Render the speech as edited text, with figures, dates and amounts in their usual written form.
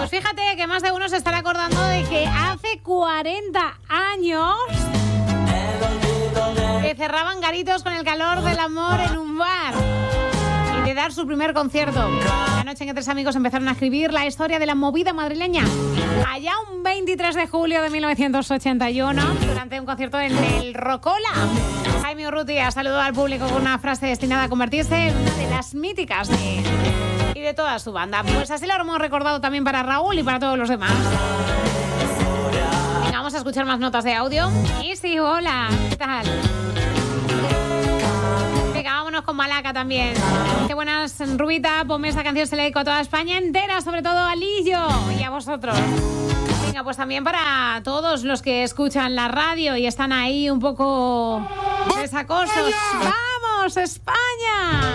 Pues fíjate que más de uno se estará acordando de que hace 40 años que cerraban garitos con el calor del amor en un bar y de dar su primer concierto. La noche en que tres amigos empezaron a escribir la historia de la movida madrileña. Allá un 23 de julio de 1981, durante un concierto en el Rocola, Jaime Urrutia saludó al público con una frase destinada a convertirse en una de las míticas y de toda su banda. Pues así lo hemos recordado también para Raúl y para todos los demás. Venga, vamos a escuchar más notas de audio. Y sí, hola, ¿qué tal? Venga, vámonos con Malaca también. Qué buenas, Rubita, ponme esta canción, se la dedico a toda España entera, sobre todo a Lillo y a vosotros. Venga, pues también para todos los que escuchan la radio y están ahí un poco desacosos. ¡Vamos, España!